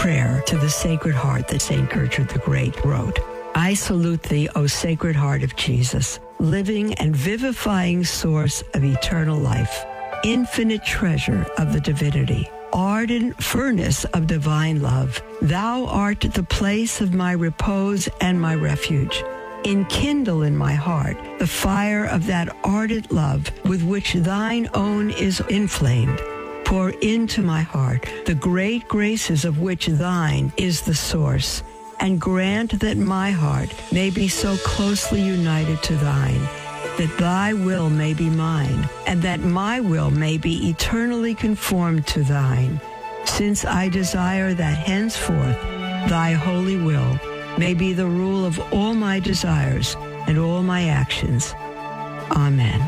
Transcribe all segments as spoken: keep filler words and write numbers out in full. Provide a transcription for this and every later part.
prayer to the Sacred Heart that Saint Gertrude the Great wrote. I salute thee, O Sacred Heart of Jesus, living and vivifying source of eternal life, infinite treasure of the divinity, ardent furnace of divine love. Thou art the place of my repose and my refuge. Enkindle in my heart the fire of that ardent love with which thine own is inflamed. Pour into my heart the great graces of which thine is the source, and grant that my heart may be so closely united to thine, that thy will may be mine, and that my will may be eternally conformed to thine, since I desire that henceforth thy holy will may be the rule of all my desires and all my actions. Amen.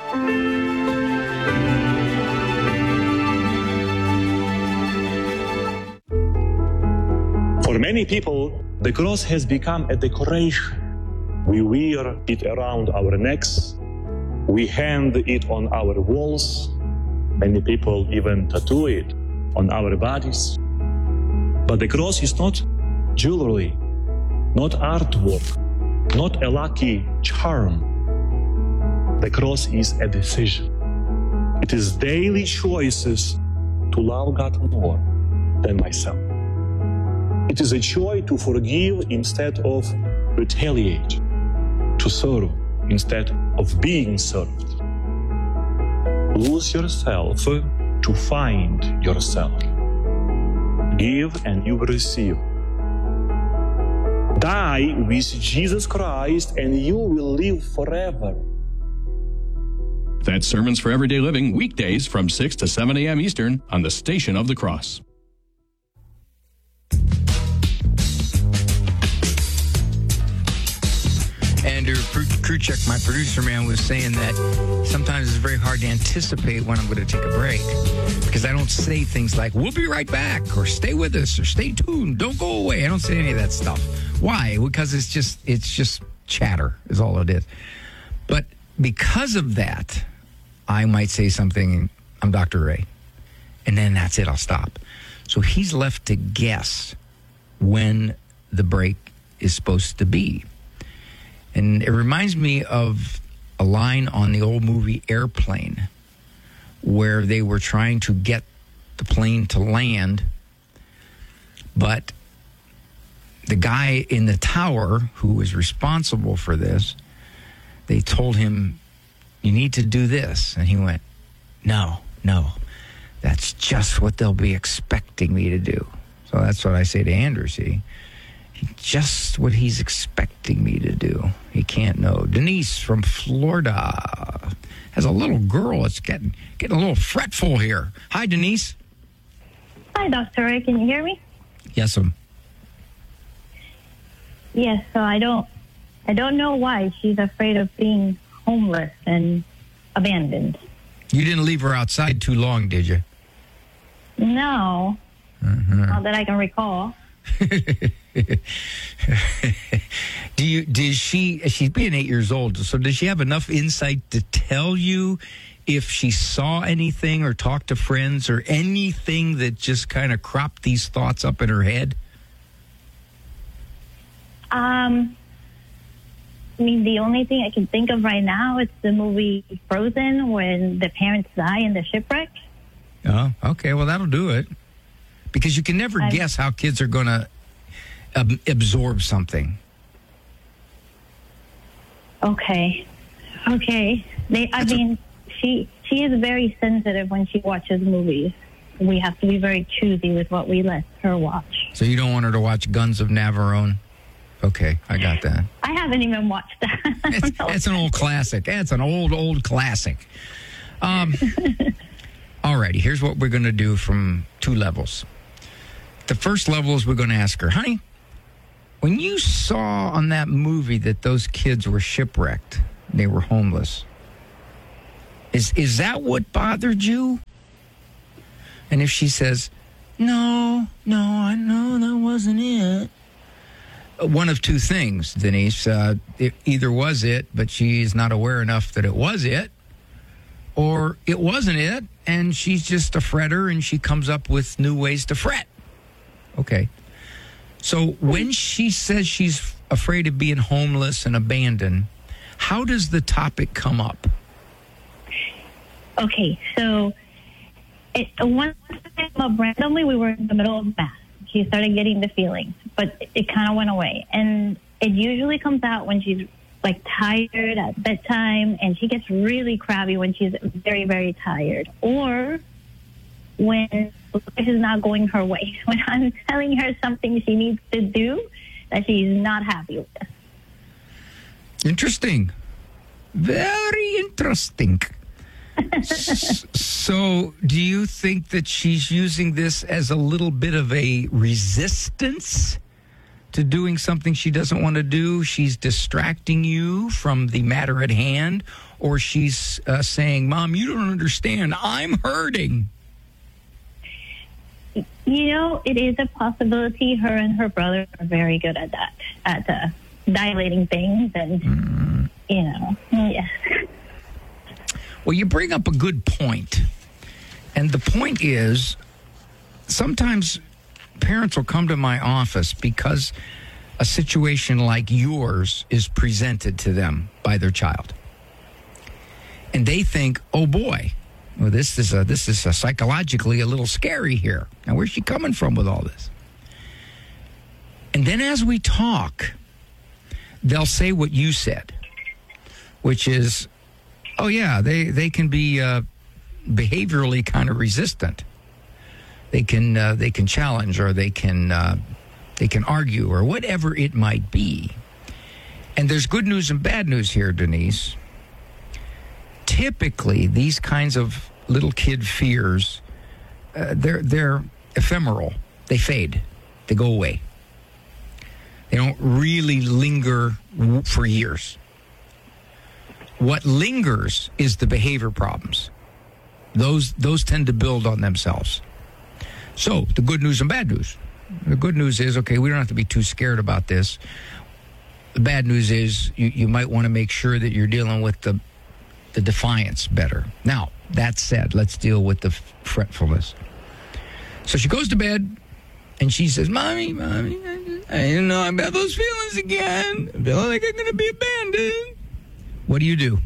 For many people, the cross has become a decoration. We wear it around our necks. We hang it on our walls. Many people even tattoo it on our bodies. But the cross is not jewelry, not artwork, not a lucky charm. The cross is a decision. It is daily choices to love God more than myself. It is a choice to forgive instead of retaliate, to serve instead of being served. Lose yourself to find yourself. Give and you will receive. Die with Jesus Christ and you will live forever. That's Sermons for Everyday Living, weekdays from six to seven a.m. Eastern on the Station of the Cross. Andrew Kruchek, my producer man, was saying that sometimes it's very hard to anticipate when I'm going to take a break because I don't say things like, we'll be right back, or stay with us, or stay tuned, don't go away. I don't say any of that stuff. Why? Because it's just, it's just chatter is all it is. But because of that, I might say something, I'm Doctor Ray, and then that's it, I'll stop. So he's left to guess when the break is supposed to be. And it reminds me of a line on the old movie Airplane where they were trying to get the plane to land, but the guy in the tower who was responsible for this, they told him, you need to do this. And he went, no, no, that's just what they'll be expecting me to do. So that's what I say to Andrew, see? Just what he's expecting me to do. He can't know. Denise from Florida has a little girl that's getting getting a little fretful here. Hi, Denise. Hi, Doctor Ray. Can you hear me? Yes, ma'am. Yes. So I don't, I don't know why she's afraid of being homeless and abandoned. You didn't leave her outside too long, did you? No. Mm-hmm. Not that I can recall. Do you, does she, she's being eight years old, so does she have enough insight to tell you if she saw anything or talked to friends or anything that just kind of cropped these thoughts up in her head? Um, I mean, the only thing I can think of right now is the movie Frozen when the parents die in the shipwreck. Oh, okay. Well, that'll do it. Because you can never I'm, guess how kids are going to ab- absorb something. Okay. Okay. They, I That's mean, a- she she is very sensitive when she watches movies. We have to be very choosy with what we let her watch. So you don't want her to watch Guns of Navarone? Okay, I got that. I haven't even watched that. It's, it's an old classic. It's an old, old classic. Um, all righty, here's what we're going to do from two levels. The first level is we're going to ask her, honey, when you saw on that movie that those kids were shipwrecked, they were homeless, is is that what bothered you? And if she says, no, no, I know that wasn't it. One of two things, Denise. Uh, it either was it, but she's not aware enough that it was it, or it wasn't it, and she's just a fretter and she comes up with new ways to fret. Okay. So when she says she's afraid of being homeless and abandoned, how does the topic come up? Okay, so it, one time up randomly, we were in the middle of math. She started getting the feelings, but it, it kind of went away. And it usually comes out when she's like tired at bedtime, and she gets really crabby when she's very, very tired, or when life is not going her way, when I'm telling her something she needs to do that she's not happy with. Interesting. Very interesting. S- so do you think that she's using this as a little bit of a resistance to doing something she doesn't want to do? She's distracting you from the matter at hand, or she's uh, saying, Mom, you don't understand. I'm hurting. You know, it is a possibility. Her and her brother are very good at that, at uh, dilating things and, mm. you know, yes. Well, you bring up a good point. And the point is, sometimes parents will come to my office because a situation like yours is presented to them by their child. And they think, oh, boy, well, this is a, this is a psychologically a little scary here. Now, where's she coming from with all this? And then as we talk, they'll say what you said, which is, oh, yeah, they, they can be uh, behaviorally kind of resistant. They can uh, they can challenge, or they can uh, they can argue, or whatever it might be. And there's good news and bad news here, Denise. Typically, these kinds of little kid fears, uh, they're they're ephemeral. They fade. They go away. They don't really linger for years. What lingers is the behavior problems. Those those tend to build on themselves. So, the good news and bad news. The good news is, okay, we don't have to be too scared about this. The bad news is you, you might want to make sure that you're dealing with the the defiance better. Now, that said, let's deal with the fretfulness. So she goes to bed, and she says, Mommy, Mommy, I, I you know, I have those feelings again. I feel like I'm going to be abandoned. What do you do?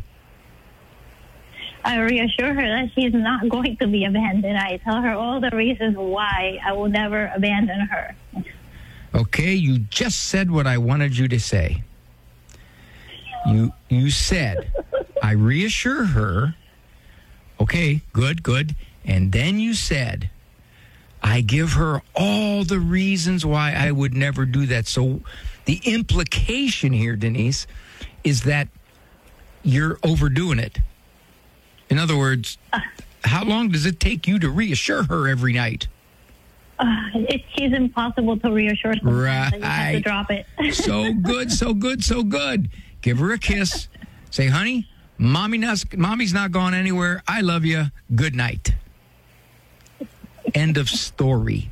I reassure her that she's not going to be abandoned. I tell her all the reasons why I will never abandon her. Okay, you just said what I wanted you to say. You you said, I reassure her. Okay, good, good. And then you said, I give her all the reasons why I would never do that. So the implication here, Denise, is that you're overdoing it. In other words, uh, how long does it take you to reassure her every night? Uh, it, she's impossible to reassure. Right. I have to drop it. So good, so good, so good. Give her a kiss. Say, honey, mommy not, mommy's not going anywhere. I love you. Good night. End of story.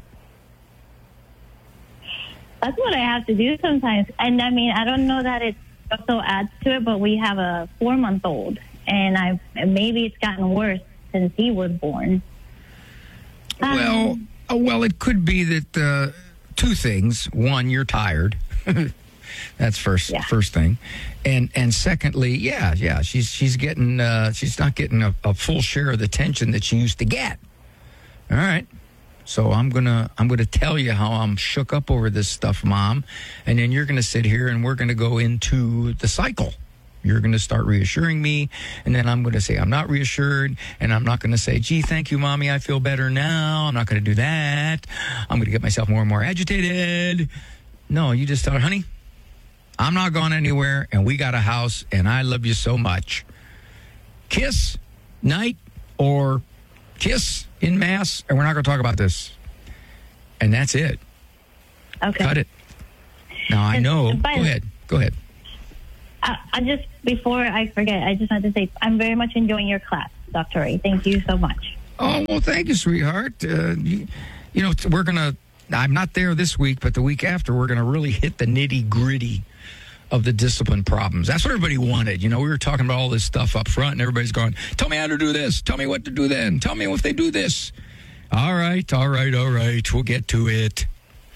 That's what I have to do sometimes. And I mean, I don't know that it also adds to it, but we have a four-month-old. And I maybe it's gotten worse since he was born. Um, well, uh, well, it could be that uh, two things. One, you're tired. That's first yeah. first thing, and and secondly, yeah, yeah, she's she's getting uh, she's not getting a, a full share of the attention that she used to get. All right, so I'm gonna I'm gonna tell you how I'm shook up over this stuff, Mom, and then you're gonna sit here and we're gonna go into the cycle. You're going to start reassuring me, and then I'm going to say I'm not reassured, and I'm not going to say, gee, thank you, Mommy, I feel better now. I'm not going to do that. I'm going to get myself more and more agitated. No, you just tell her, honey, I'm not going anywhere, and we got a house, and I love you so much. Kiss, night, or kiss in mass, and we're not going to talk about this. And that's it. Okay. Cut it. Now, I know. Go ahead. Go ahead. I, I just, before I forget, I just wanted to say I'm very much enjoying your class, Doctor Ray. Thank you so much. Oh, well, thank you, sweetheart. Uh, you, you know, we're going to, I'm not there this week, but the week after, we're going to really hit the nitty-gritty of the discipline problems. That's what everybody wanted. You know, we were talking about all this stuff up front, and everybody's going, tell me how to do this. Tell me what to do then. Tell me if they do this. All right, all right, all right. We'll get to it.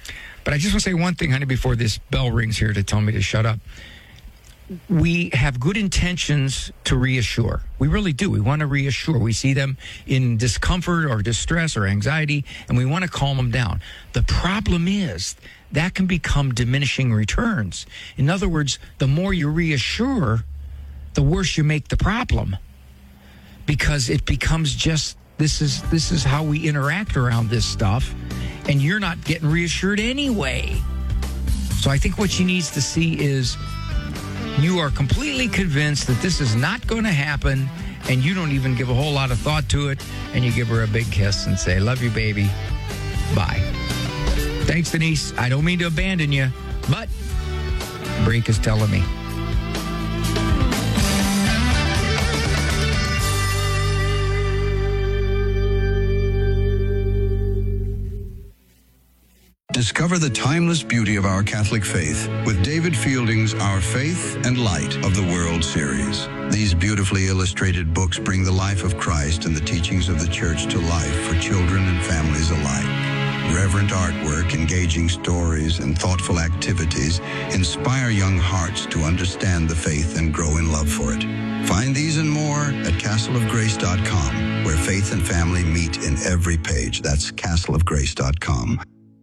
But I just want to say one thing, honey, before this bell rings here to tell me to shut up. We have good intentions to reassure. We really do. We want to reassure. We see them in discomfort or distress or anxiety, and we want to calm them down. The problem is that can become diminishing returns. In other words, the more you reassure, the worse you make the problem, because it becomes just this is this is how we interact around this stuff, and you're not getting reassured anyway. So I think what she needs to see is you are completely convinced that this is not going to happen, and you don't even give a whole lot of thought to it, and you give her a big kiss and say, love you, baby. Bye. Thanks, Denise. I don't mean to abandon you, but break is telling me. Discover the timeless beauty of our Catholic faith with David Fielding's Our Faith and Light of the World series. These beautifully illustrated books bring the life of Christ and the teachings of the Church to life for children and families alike. Reverent artwork, engaging stories, and thoughtful activities inspire young hearts to understand the faith and grow in love for it. Find these and more at castle of grace dot com, where faith and family meet in every page. That's castle of grace dot com.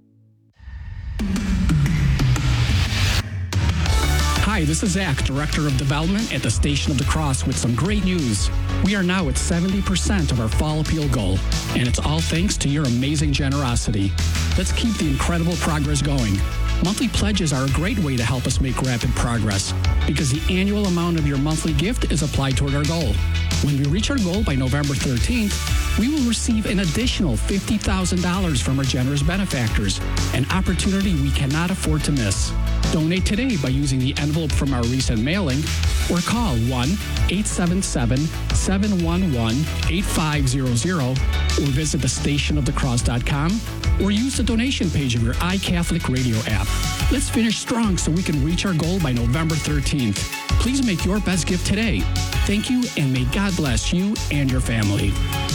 Hi, this is Zach, Director of Development at the Station of the Cross, with some great news. We are now at seventy percent of our fall appeal goal, and it's all thanks to your amazing generosity. Let's keep the incredible progress going. Monthly pledges are a great way to help us make rapid progress, because the annual amount of your monthly gift is applied toward our goal. When we reach our goal by November thirteenth, we will receive an additional fifty thousand dollars from our generous benefactors, an opportunity we cannot afford to miss. Donate today by using the envelope from our recent mailing, or call one eight seven seven, seven one one, eight five zero zero, or visit the station of the cross dot com, or use the donation page of your iCatholic Radio app. Let's finish strong so we can reach our goal by November thirteenth. Please make your best gift today. Thank you, and may God bless you and your family.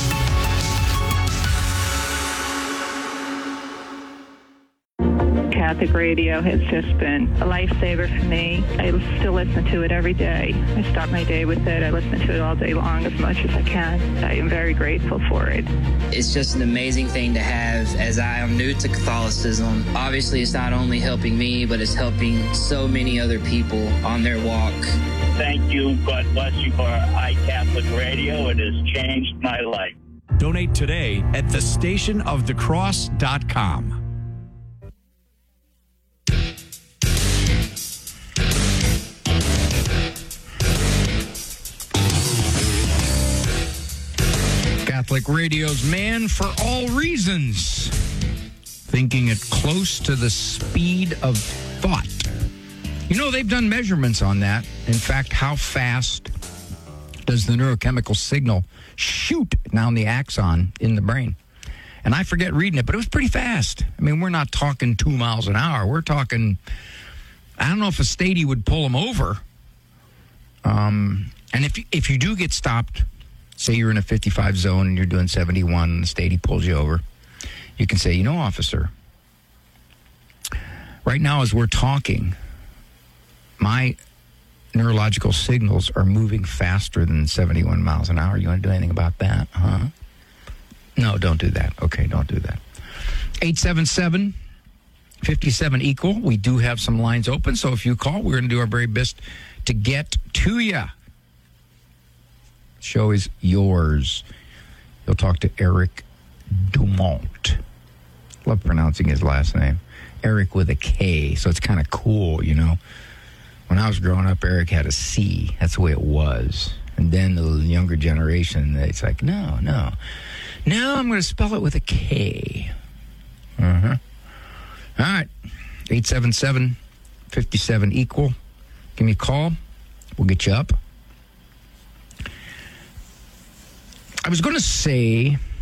Catholic radio has just been a lifesaver for me. I still listen to it every day. I start my day with it. I listen to it all day long as much as I can. I am very grateful for it. It's just an amazing thing to have, as I am new to Catholicism. Obviously, it's not only helping me, but it's helping so many other people on their walk. Thank you. God bless you for iCatholic Radio. It has changed my life. Donate today at the station of the cross dot com. Catholic Radio's Man for All Reasons, thinking it close to the speed of thought. You know, they've done measurements on that. In fact, how fast does the neurochemical signal shoot down the axon in the brain? And I forget reading it, but it was pretty fast. I mean, we're not talking two miles an hour. We're talking, I don't know if a Stady would pull them over. Um, and if, if you do get stopped, say you're in a fifty-five zone and you're doing seventy-one and the Stady pulls you over, you can say, you know, officer, right now as we're talking, my neurological signals are moving faster than seventy-one miles an hour. You want to do anything about that? Huh? No, don't do that. Okay, don't do that. eight seven seven, five seven, equal. We do have some lines open, so if you call, we're going to do our very best to get to you. Show is yours. You'll talk to Eric Dumont. Love pronouncing his last name. Eric with a K, so it's kind of cool, you know. When I was growing up, Eric had a C. That's the way it was. And then the younger generation, it's like, no, no. No, I'm going to spell it with a K. Uh-huh. All right. eight seven seven, five seven, equal. Give me a call. We'll get you up. I was going to say